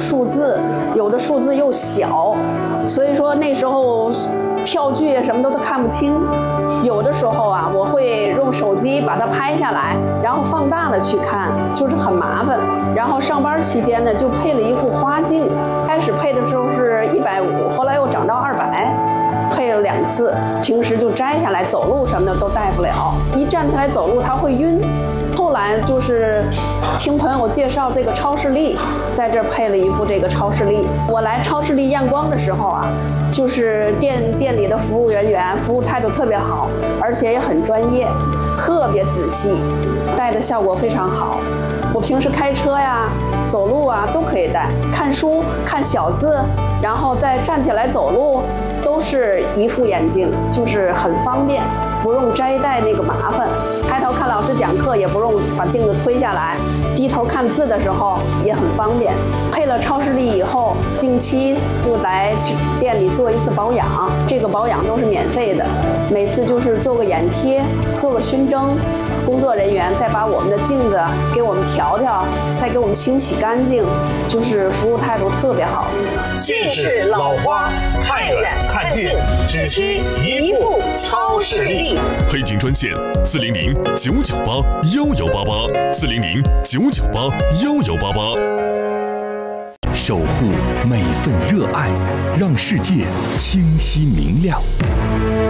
数字，有的数字又小，所以说那时候票据什么都看不清。有的时候啊，我会用手机把它拍下来，然后放大了去看，就是很麻烦。然后上班期间呢，就配了一副花镜，开始配的时候是150，后来又涨到200。配了2次，平时就摘下来走路什么的都戴不了，一站起来走路它会晕。后来就是听朋友介绍这个超视力，在这儿配了一副这个超视力。我来超视力验光的时候啊，就是店里的服务人员服务态度特别好，而且也很专业，特别仔细，戴的效果非常好。我平时开车呀、走路啊都可以戴，看书看小字，然后再站起来走路，都是一副眼镜，就是很方便，不用摘戴那个麻烦。抬头看老师讲课也不用把镜子推下来，低头看字的时候也很方便。配了超视力以后，定期就来店里做一次保养，这个保养都是免费的，每次就是做个眼贴，做个熏蒸。工作人员再把我们的镜子给我们调调，再给我们清洗干净，就是服务态度特别好。 近视老花，看远看近，只需一副超视力。 配镜专线400-998-1188，400-998-1188。 守护每份热爱，让世界清晰明亮。